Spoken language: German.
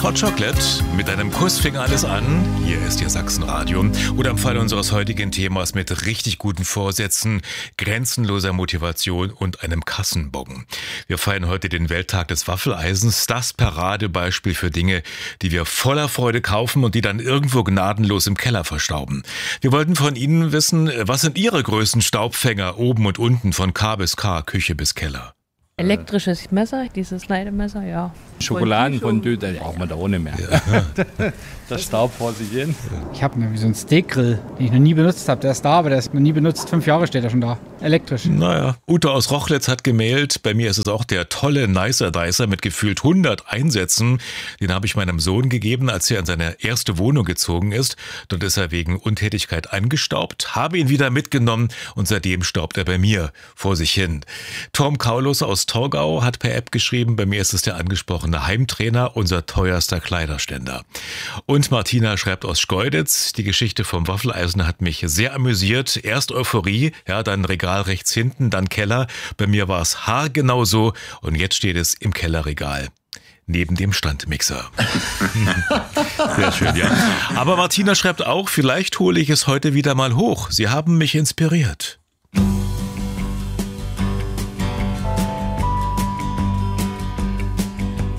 Hot Chocolate mit einem Kuss fing alles an. Hier ist Ihr Sachsenradio. Oder im Fall unseres heutigen Themas mit richtig guten Vorsätzen, grenzenloser Motivation und einem Kassenbon. Wir feiern heute den Welttag des Waffeleisens. Das Paradebeispiel für Dinge, die wir voller Freude kaufen und die dann irgendwo gnadenlos im Keller verstauben. Wir wollten von Ihnen wissen, was sind Ihre größten Staubfänger oben und unten von K bis K, Küche bis Keller? Elektrisches Messer, dieses Schneidemesser, ja. Schokoladenfondue, da braucht man da ohne mehr. Ja. Das Staub vor sich hin. Ich habe mir wie so einen Steakgrill, den ich noch nie benutzt habe. Der ist da, aber der ist noch nie benutzt. 5 Jahre steht er schon da. Elektrisch. Naja, Ute aus Rochlitz hat gemailt. Bei mir ist es auch der tolle Nicer Dicer mit gefühlt 100 Einsätzen. Den habe ich meinem Sohn gegeben, als er in seine erste Wohnung gezogen ist. Dort ist er wegen Untätigkeit angestaubt, habe ihn wieder mitgenommen und seitdem staubt er bei mir vor sich hin. Tom Kaulus aus Torgau hat per App geschrieben, bei mir ist es der angesprochene Heimtrainer, unser teuerster Kleiderständer. Und Martina schreibt aus Schkeuditz, die Geschichte vom Waffeleisen hat mich sehr amüsiert. Erst Euphorie, ja, dann Regal rechts hinten, dann Keller. Bei mir war es haargenau so und jetzt steht es im Kellerregal. Neben dem Standmixer. Sehr schön, ja. Aber Martina schreibt auch, vielleicht hole ich es heute wieder mal hoch. Sie haben mich inspiriert.